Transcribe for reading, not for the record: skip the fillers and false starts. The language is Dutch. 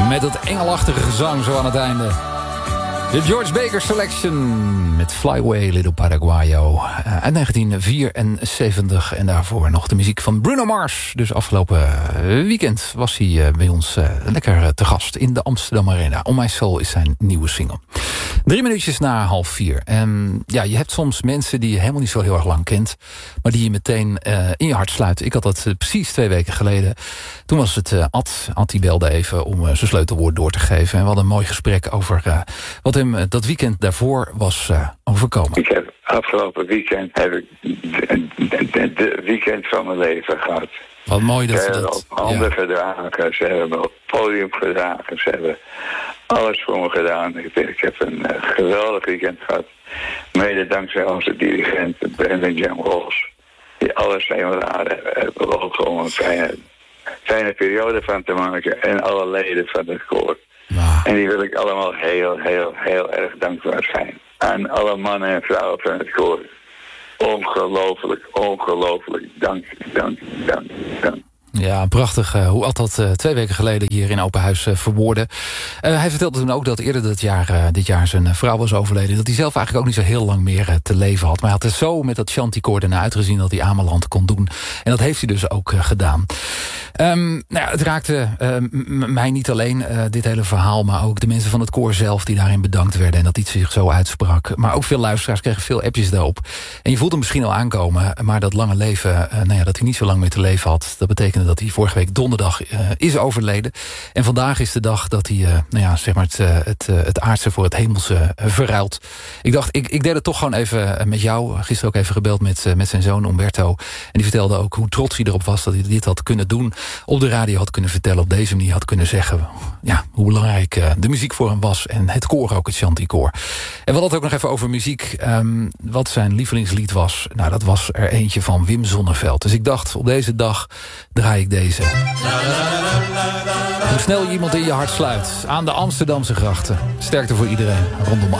Met het engelachtige gezang zo aan het einde. De George Baker Selection met Fly Away Little Paraguayo uit 1974. En daarvoor nog de muziek van Bruno Mars. Dus afgelopen weekend was hij bij ons lekker te gast in de Amsterdam Arena. On My Soul is zijn nieuwe single. 3 minuutjes na 3:30. En ja, je hebt soms mensen die je helemaal niet zo heel erg lang kent, maar die je meteen in je hart sluit. Ik had dat precies 2 weken geleden. Toen was het Ad die belde even om zijn sleutelwoord door te geven. En we hadden een mooi gesprek over wat hem dat weekend daarvoor was overkomen. Ik heb afgelopen weekend de weekend van mijn leven gehad. Wat mooi dat ze dat... dat... Ze hebben handen gedragen, ze hebben me op het podium gedragen, ze hebben alles voor me gedaan. Ik heb een geweldig weekend gehad. Mede dankzij onze dirigent, Brandon Jan Ross, die alles zijn raden hebben ook gewoon een fijne periode van te maken. En alle leden van het koor. Wow. En die wil ik allemaal heel erg dankbaar zijn. Aan alle mannen en vrouwen van het koor. Ongelooflijk. Dank. Ja, prachtig hoe Ad dat 2 weken geleden hier in Open Huis verwoordde. Hij vertelde toen ook dat eerder dit jaar zijn vrouw was overleden. Dat hij zelf eigenlijk ook niet zo heel lang meer te leven had. Maar hij had er zo met dat chanticoor ernaar uitgezien dat hij Ameland kon doen. En dat heeft hij dus ook gedaan. Het raakte mij niet alleen, dit hele verhaal, maar ook de mensen van het koor zelf die daarin bedankt werden en dat hij zich zo uitsprak. Maar ook veel luisteraars kregen veel appjes daarop. En je voelde hem misschien al aankomen, maar dat lange leven, dat hij niet zo lang meer te leven had, dat betekende dat hij vorige week donderdag is overleden. En vandaag is de dag dat hij het aardse voor het hemelse verruilt. Ik dacht, ik deed het toch gewoon even met jou. Gisteren ook even gebeld met zijn zoon Umberto. En die vertelde ook hoe trots hij erop was dat hij dit had kunnen doen. Op de radio had kunnen vertellen, op deze manier had kunnen zeggen hoe belangrijk de muziek voor hem was. En het koor ook, het chanticoor. En we hadden het ook nog even over muziek. Wat zijn lievelingslied was. Nou, dat was er eentje van Wim Sonneveld. Dus ik dacht, op deze dag draai ik deze. Hoe snel je iemand in je hart sluit. Aan de Amsterdamse grachten. Sterkte voor iedereen rondom